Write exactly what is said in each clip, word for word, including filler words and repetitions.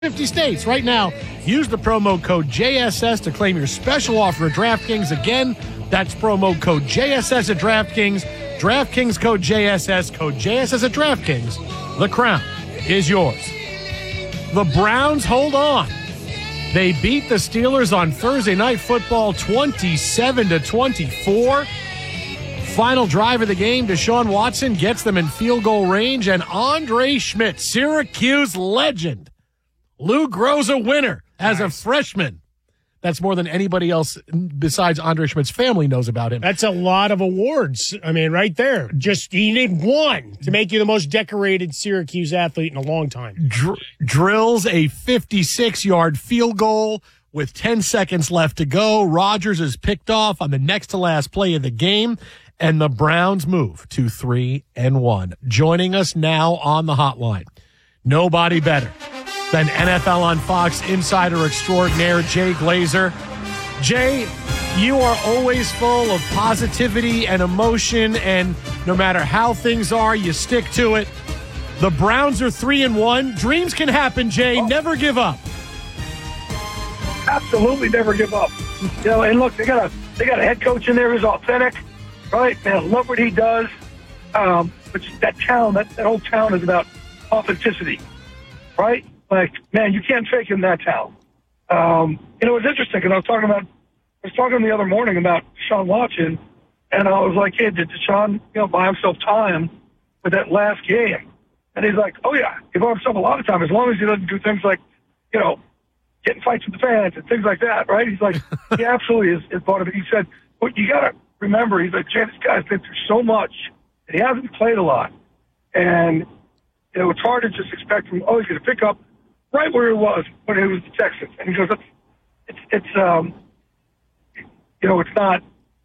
fifty states. Right now, use the promo code J S S to claim your special offer at DraftKings. Again, that's promo code J S S at DraftKings. DraftKings code J S S, code J S S at DraftKings. The crown is yours. The Browns hold on. They beat the Steelers on Thursday Night Football twenty-seven to twenty-four. Final drive of the game, Deshaun Watson gets them in field goal range, and Andre Schmidt, Syracuse legend, Lou grows a winner as nice. a freshman. That's more than anybody else besides Andre Schmidt's family knows about him. That's a lot of awards. I mean, right there. Just he need one to make you the most decorated Syracuse athlete in a long time. Dr- drills a fifty-six-yard field goal with ten seconds left to go. Rodgers is picked off on the next to last play of the game, and the Browns move to three and one. Joining us now on the hotline, nobody better than N F L on Fox insider extraordinaire Jay Glazer. Jay, you are always full of positivity and emotion, and no matter how things are, you stick to it. The Browns are three and one. Dreams can happen, Jay. Oh. Never give up. Absolutely, never give up. You know, and look, they got a they got a head coach in there who's authentic, right? Man, I love what he does. Um, but that town, that, that whole town is about authenticity, right? Like, man, you can't fake in that town. Um, you know, it was interesting because I was talking about, I was talking the other morning about Deshaun Watson, and I was like, hey, did Deshaun, you know, buy himself time with that last game? And he's like, oh, yeah, he bought himself a lot of time as long as he doesn't do things like, you know, getting fights with the fans and things like that, right? He's like, he absolutely is, is part of it. He said, well, you got to remember, he's like, Jay, this guy's been through so much, and he hasn't played a lot. And, you know, it's hard to just expect him, oh, he's going to pick up right where he was when he was the Texans. And he goes, it's, it's, it's um, you know, it's not,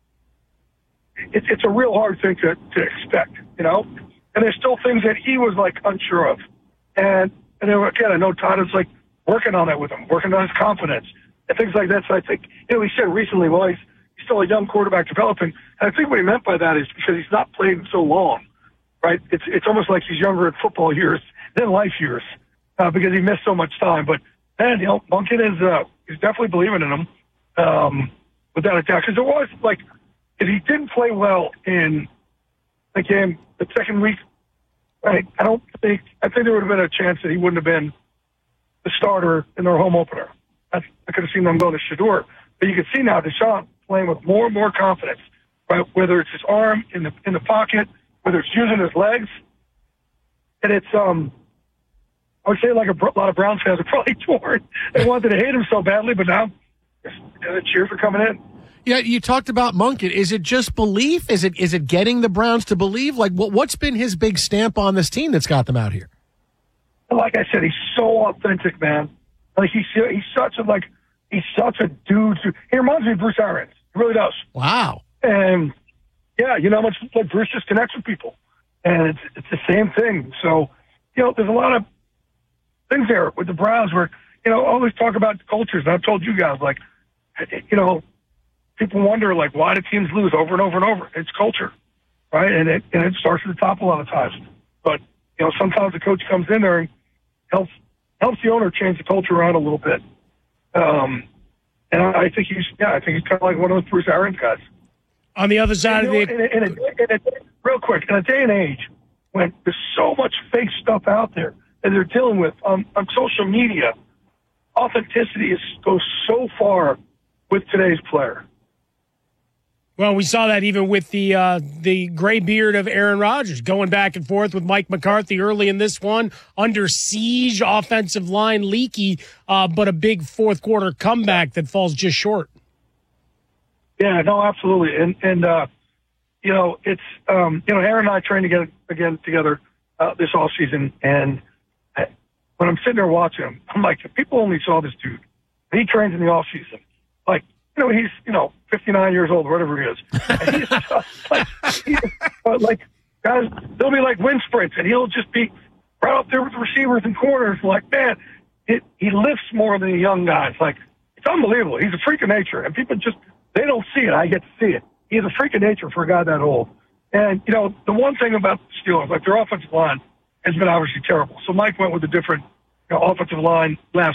it's, it's a real hard thing to, to expect, you know? And there's still things that he was, like, unsure of. And, and then, again, I know Todd is, like, working on that with him, working on his confidence and things like that. So I think, you know, he said recently, well, he's, he's still a young quarterback developing. And I think what he meant by that is because he's not played so long, right? It's, it's almost like he's younger in football years than life years. Uh, because he missed so much time. But, man, you know, Monken is uh, he's definitely believing in him um, without a doubt. Because it was, like, if he didn't play well in the game the second week, right, I don't think – I think there would have been a chance that he wouldn't have been the starter in their home opener. I, I could have seen them go to Shedeur. But you can see now Deshaun playing with more and more confidence, right, whether it's his arm in the in the pocket, whether it's using his legs. And it's – um. I would say like a, a lot of Browns fans are probably torn. They wanted to hate him so badly, but now the cheers are coming in. Yeah, you talked about Monken. Is it just belief? Is it is it getting the Browns to believe? Like, what what's been his big stamp on this team that's got them out here? Like I said, he's so authentic, man. Like he's he's such a like he's such a dude. Who, he reminds me of Bruce Arians. He really does. Wow. And yeah, you know how much like Bruce just connects with people, and it's it's the same thing. So you know, there's a lot of things there with the Browns where, you know, always talk about cultures. And I've told you guys, like, you know, people wonder, like, why do teams lose over and over and over? It's culture, right? And it and it starts at the top a lot of times. But, you know, sometimes the coach comes in there and helps helps the owner change the culture around a little bit. Um, and I, I think he's, yeah, I think he's kind of like one of those Bruce Arians guys. On the other side and, of the... the... In a, in a, in a, real quick, in a day and age when there's so much fake stuff out there, that they're dealing with on, on social media, authenticity is, goes so far with today's player. Well, we saw that even with the uh, the gray beard of Aaron Rodgers going back and forth with Mike McCarthy early in this one, under siege, offensive line leaky, uh, but a big fourth quarter comeback that falls just short. Yeah, no, absolutely, and and uh, you know it's um, you know Aaron and I trained together again together uh, this off season, and when I'm sitting there watching him, I'm like, if people only saw this dude. He trains in the off season, like. You know, he's, you know, fifty-nine years old, whatever he is. And he's just like, he's, uh, like, guys, they'll be like wind sprints, and he'll just be right up there with the receivers and corners. Like, man, it, he lifts more than the young guys. Like, it's unbelievable. He's a freak of nature, and people just, they don't see it. I get to see it. He's a freak of nature for a guy that old. And, you know, the one thing about the Steelers, like, their offensive line has been obviously terrible. So Mike went with a different you know, offensive line last